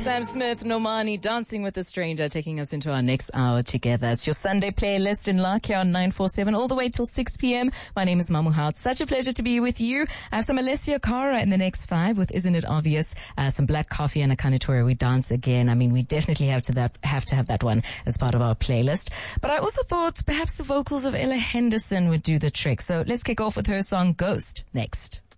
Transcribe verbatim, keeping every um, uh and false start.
Sam Smith, Normani, Dancing with a Stranger, taking us into our next hour together. It's your Sunday playlist in luck here on nine four seven, all the way till six p.m. My name is Mamu Hart. Such a pleasure to be with you. I have some Alessia Cara in the next five with Isn't It Obvious, uh, some Black Coffee and a Kanitori We Dance Again. I mean, we definitely have to that have to have that one as part of our playlist. But I also thought perhaps the vocals of Ella Henderson would do the trick. So let's kick off with her song Ghost next.